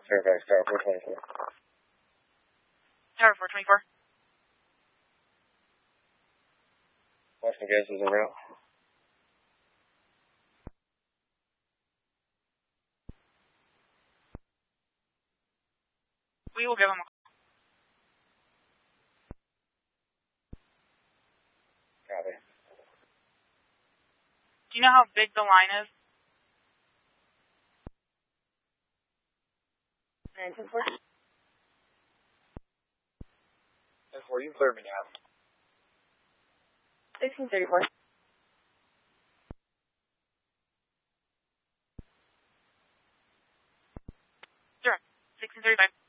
Fairfax Tower 424. Tower 424. Western gas is en route. We will give them a call. Copy. Do you know how big the line is? 924. 10-4, you clear me now. 1634. Sure. 1635.